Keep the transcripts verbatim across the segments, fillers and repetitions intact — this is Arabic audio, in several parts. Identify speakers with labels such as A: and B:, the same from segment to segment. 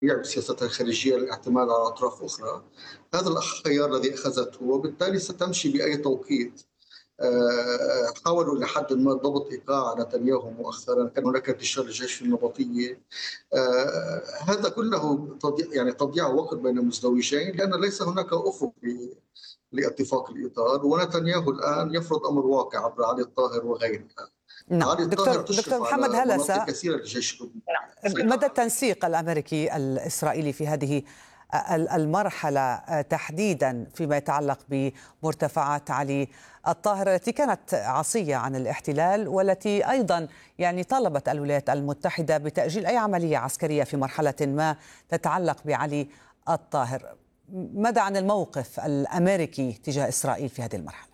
A: سياستها الخارجية للاعتماد على أطراف أخرى. هذا الخيار الذي أخذته، وبالتالي ستمشي بأي توقيت. آه، حاولوا لحد ما ضبط إيقاع نتنياهو مؤخرا، كان هناك انتشار الجيش في النبطية. آه، هذا كله تضيع يعني تضييع وقت بين المزدوجين، لأن ليس هناك أفق لاتفاق الإطار، ونتنياهو الآن يفرض أمر واقع عبر علي الطاهر وغيرها.
B: نعم.
A: علي الطاهر
B: دكتور دكتور
A: تشرف
B: محمد
A: على مناطق
B: هلسة،
A: كثيرة للجيش اللبناني.
B: مدى التنسيق الأمريكي الإسرائيلي في هذه المرحلة تحديدا فيما يتعلق بمرتفعات علي الطاهر التي كانت عصية عن الاحتلال، والتي أيضا يعني طالبت الولايات المتحدة بتأجيل أي عملية عسكرية في مرحلة ما تتعلق بعلي الطاهر، ماذا عن الموقف الأمريكي تجاه إسرائيل في هذه المرحلة؟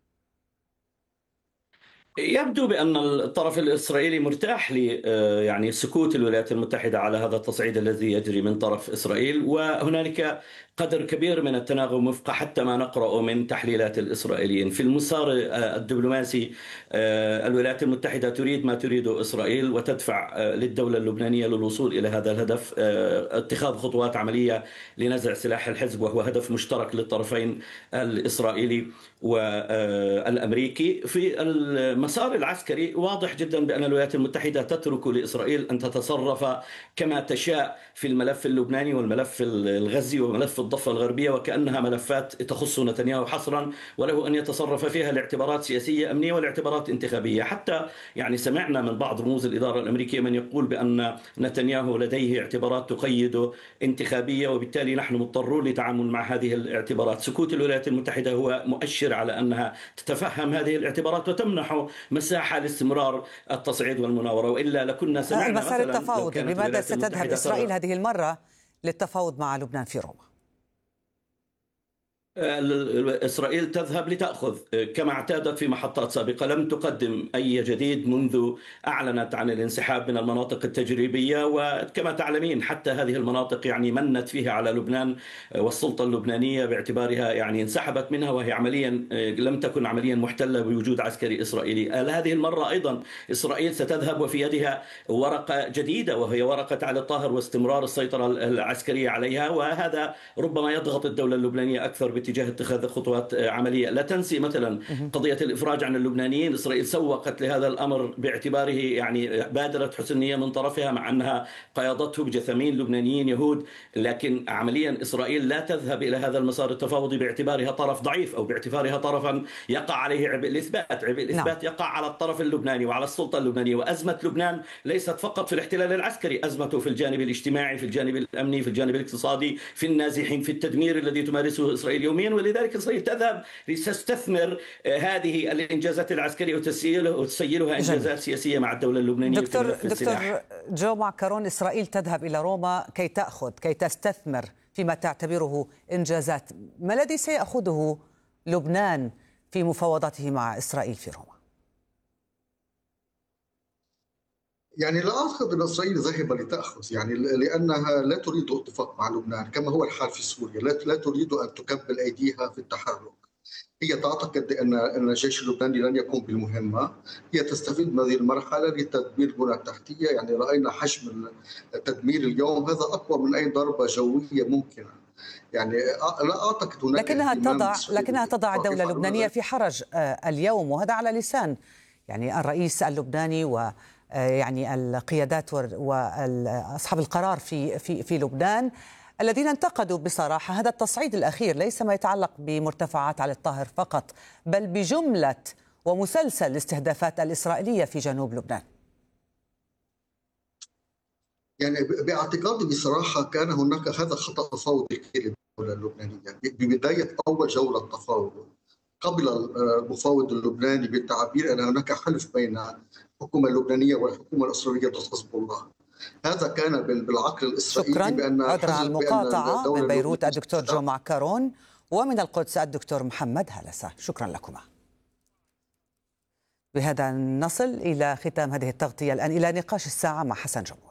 C: يبدو بأن الطرف الإسرائيلي مرتاح ل يعني سكوت الولايات المتحدة على هذا التصعيد الذي يجري من طرف إسرائيل، وهنالك قدر كبير من التناغم وفق حتى ما نقرأ من تحليلات الإسرائيليين. في المسار الدبلوماسي الولايات المتحدة تريد ما تريده إسرائيل، وتدفع للدولة اللبنانية للوصول إلى هذا الهدف، اتخاذ خطوات عملية لنزع سلاح الحزب، وهو هدف مشترك للطرفين الإسرائيلي والأمريكي. في المسار العسكري واضح جدا بأن الولايات المتحدة تترك لإسرائيل أن تتصرف كما تشاء في الملف اللبناني والملف الغزي وملف الضفة الغربية، وكأنها ملفات تخص نتنياهو حصرا، وله أن يتصرف فيها لاعتبارات سياسية أمنية ولاعتبارات انتخابية. حتى يعني سمعنا من بعض رموز الإدارة الأمريكية من يقول بأن نتنياهو لديه اعتبارات تقيده انتخابية، وبالتالي نحن مضطرون للتعامل مع هذه الاعتبارات. سكوت الولايات المتحدة هو مؤشر على أنها تتفهم هذه الاعتبارات وتمنح مساحة لاستمرار التصعيد والمناورة، وإلا لكنا سمعنا
B: المسار التفاوضي. بماذا ستذهب إسرائيل هذه المرة للتفاوض مع لبنان في روما؟
C: إسرائيل تذهب لتأخذ كما اعتادت في محطات سابقة، لم تقدم أي جديد منذ أعلنت عن الانسحاب من المناطق التجريبية. وكما تعلمين حتى هذه المناطق يعني منت فيها على لبنان والسلطة اللبنانية باعتبارها يعني انسحبت منها، وهي عمليا لم تكن عمليا محتلة بوجود عسكري إسرائيلي. هذه المرة أيضا إسرائيل ستذهب وفي يدها ورقة جديدة، وهي ورقة علي الطاهر واستمرار السيطرة العسكرية عليها، وهذا ربما يضغط الدولة اللبنانية أكثر باتجاه اتخاذ خطوات عملية. لا تنسي مثلا قضية الإفراج عن اللبنانيين، إسرائيل سوقت لهذا الأمر باعتباره يعني بادرة حسنية من طرفها، مع أنها قيادته بجثامين لبنانيين يهود، لكن عمليا إسرائيل لا تذهب إلى هذا المسار التفاوضي باعتبارها طرف ضعيف أو باعتبارها طرفا يقع عليه عبء الإثبات. عبء الإثبات يقع على الطرف اللبناني وعلى السلطة اللبنانية. وأزمة لبنان ليست فقط في الاحتلال العسكري، أزمته في الجانب الاجتماعي، في الجانب الأمني، في الجانب الاقتصادي، في النازحين، في التدمير الذي تمارسه إسرائيل يوميا. ولذلك إسرائيل تذهب لتستثمر هذه الإنجازات العسكرية وتسيلها إنجازات سياسية مع الدولة اللبنانية.
B: دكتور دكتور جو معكرون، إسرائيل تذهب إلى روما كي تأخذ كي تستثمر فيما تعتبره إنجازات، ما الذي سيأخذه لبنان في مفاوضاته مع إسرائيل في روما؟
A: يعني لا أعتقد أن إسرائيل ذاهبة لتأخذ، يعني لأنها لا تريد اتفاق مع لبنان كما هو الحال في سوريا، لا تريد أن تكبل أيديها في التحرك. هي تعتقد أن أن الجيش اللبناني لن يقوم بالمهمة، هي تستفيد من هذه المرحلة لتدمير البنى التحتية. يعني رأينا حجم التدمير اليوم، هذا أقوى من أي ضربة جوية ممكنة. يعني لا أعتقد هناك
B: لكنها تضع لكنها تضع الدولة اللبنانية في حرج اليوم، وهذا على لسان يعني الرئيس اللبناني و يعني القيادات وأصحاب القرار في في في لبنان، الذين انتقدوا بصراحة هذا التصعيد الأخير، ليس ما يتعلق بمرتفعات علي الطاهر فقط، بل بجملة ومسلسل الاستهدافات الإسرائيلية في جنوب لبنان.
A: يعني باعتقادي بصراحة كان هناك هذا خطأ تفاوضي كبير للدولة اللبنانية ببداية أول جولة تفاوض. قبل المفاوض اللبناني بالتعبير أن هناك حلف بين الحكومة اللبنانية والحكومة الإسرائيلية ضد حزب الله. هذا كان بالعقل الإسرائيلي.
B: شكرا.
A: بأن
B: عذرا عن المقاطعة. من بيروت الدكتور جو معكرون، ومن القدس الدكتور محمد هلسة. شكرا لكما. بهذا نصل إلى ختام هذه التغطية. الآن إلى نقاش الساعة مع حسن جمهور.